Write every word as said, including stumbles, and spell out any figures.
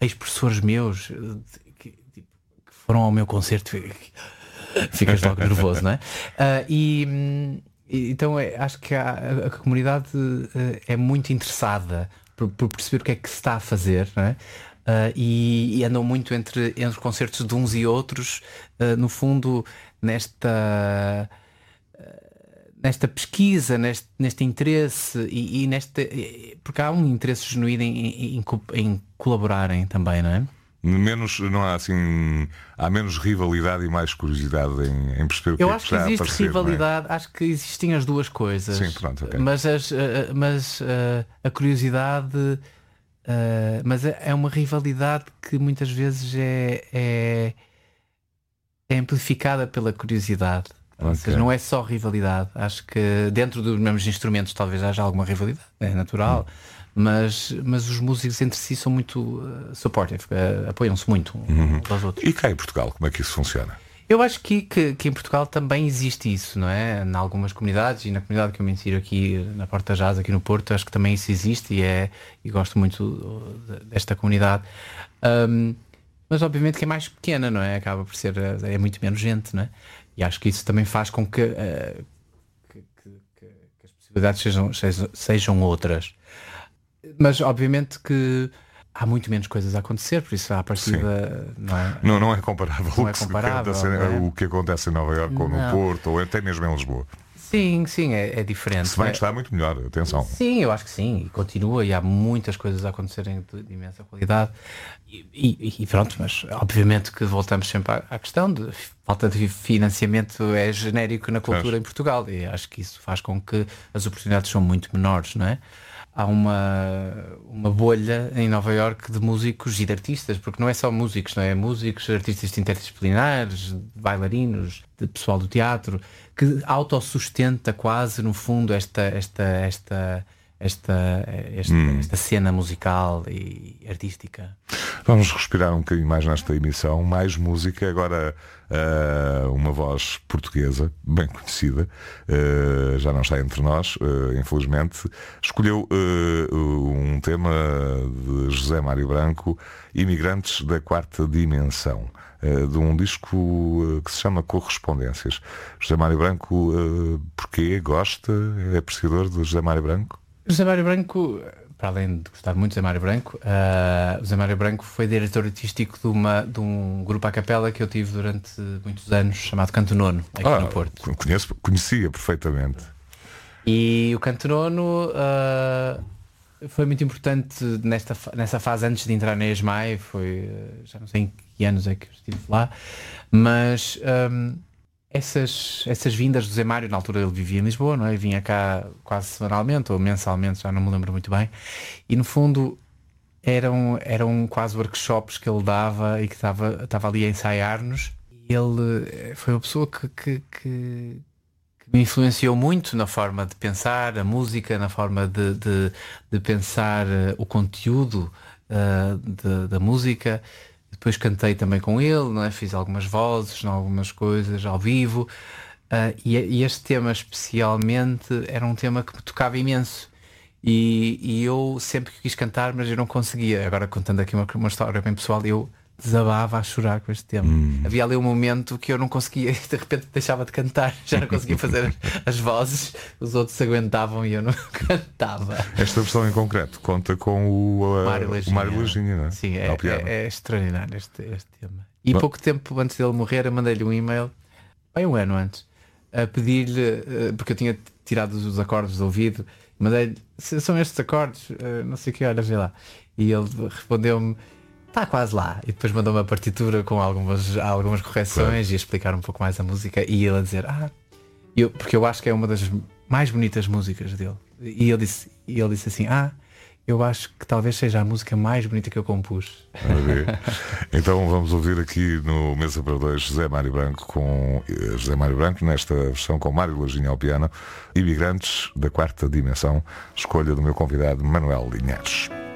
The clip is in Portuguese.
ex-professores meus que, que foram ao meu concerto. Ficas logo nervoso, não é? Uh, e, e então é, acho que a, a comunidade uh, é muito interessada por, por perceber o que é que se está a fazer, não é? Uh, e, e andam muito entre, entre os concertos de uns e outros, uh, no fundo, nesta uh, nesta pesquisa, neste, neste interesse e, e neste, porque há um interesse genuíno em, em, em colaborarem também, não é? Menos, não há assim, há menos rivalidade e mais curiosidade em, em perceber o que Eu é acho que que está a existe aparecer, rivalidade, é? Acho que existem as duas coisas. Sim, pronto, okay. Mas, as, mas uh, a curiosidade, uh, mas é uma rivalidade que muitas vezes é, é, é amplificada pela curiosidade. Okay. Ou seja, não é só rivalidade. Acho que dentro dos mesmos instrumentos talvez haja alguma rivalidade, é natural. Hum. Mas, mas os músicos entre si são muito uh, supportive, uh, apoiam-se muito uhum. uns aos outros. E cá em Portugal, como é que isso funciona? Eu acho que, que, que em Portugal também existe isso, não é? Em algumas comunidades, e na comunidade que eu me insiro aqui na Porta Jazz, aqui no Porto, acho que também isso existe e, é, e gosto muito desta comunidade. Um, mas obviamente que é mais pequena, não é? Acaba por ser, é muito menos gente, não é? E acho que isso também faz com que, uh, que, que, que as possibilidades sejam, sejam, sejam outras. Mas obviamente que há muito menos coisas a acontecer, por isso à partida não é, não, não é comparável, não o, é que comparável acontece, é? o que acontece em Nova Iorque ou no Porto ou até mesmo em Lisboa. Sim, sim, é, é diferente. Se bem que está muito melhor, atenção. Sim, eu acho que sim, e continua, e há muitas coisas a acontecerem de, de imensa qualidade. E, e, e pronto, mas obviamente que voltamos sempre à, à questão de falta de financiamento é genérico na cultura Mas... em Portugal, e acho que isso faz com que as oportunidades são muito menores, não é? Há uma, uma bolha em Nova Iorque de músicos e de artistas, porque não é só músicos, não é? Músicos, artistas interdisciplinares, bailarinos, de pessoal do teatro, que autossustenta quase, no fundo, esta, esta, esta, esta, esta, hum. esta cena musical e artística. Vamos respirar um bocadinho mais nesta emissão, mais música, agora uh, uma voz portuguesa, bem conhecida, uh, já não está entre nós, uh, infelizmente, escolheu uh, um tema de José Mário Branco, Imigrantes da Quarta Dimensão, uh, de um disco uh, que se chama Correspondências. José Mário Branco, uh, porquê? Gosta? É apreciador de José Mário Branco? José Mário Branco... Para além de gostar muito de José Mário Branco, uh, José Mário Branco foi diretor artístico de, uma, de um grupo a capela que eu tive durante muitos anos, chamado Canto Nono, aqui ah, no Porto. Conheço, conhecia perfeitamente. E o Canto Nono uh, foi muito importante nesta, nessa fase antes de entrar na ESMAI, foi, já não sei em que anos é que eu estive lá, mas... Um, Essas, essas vindas do Zé Mário, na altura ele vivia em Lisboa, não é? Vinha cá quase semanalmente ou mensalmente, já não me lembro muito bem, e no fundo eram, eram quase workshops que ele dava e que estava, estava ali a ensaiar-nos. Ele foi uma pessoa que, que, que, que me influenciou muito na forma de pensar a música, na forma de, de, de pensar o conteúdo uh, de, da música. Depois cantei também com ele, não é? Fiz algumas vozes, algumas coisas ao vivo, uh, e, e este tema especialmente era um tema que me tocava imenso, e, e eu sempre quis cantar, mas eu não conseguia. Agora, contando aqui uma, uma história bem pessoal, eu desabava a chorar com este tema. Hum. Havia ali um momento que eu não conseguia, de repente deixava de cantar, já não conseguia fazer as vozes, os outros se aguentavam e eu não cantava. Esta versão em concreto conta com o, uh, Mário Lajinha. o Mário Lajinha, não é? Sim, é, é, é extraordinário este, este tema. E Bom. pouco tempo antes dele morrer, eu mandei-lhe um e-mail, bem um ano antes, a pedir-lhe, porque eu tinha tirado os acordes do ouvido, mandei-lhe, são estes acordes, não sei o que, olha, vê lá. E ele respondeu-me, está quase lá. E depois mandou-me a partitura com algumas, algumas correções Foi. e a explicar um pouco mais a música. E ele a dizer, ah, eu, porque eu acho que é uma das mais bonitas músicas dele. E ele disse, e ele disse assim, ah, eu acho que talvez seja a música mais bonita que eu compus. Então vamos ouvir aqui no Mesa para Dois José Mário Branco com José Mário Branco, nesta versão com Mário Lajinha ao piano, Imigrantes da Quarta Dimensão, escolha do meu convidado Manuel Linhares.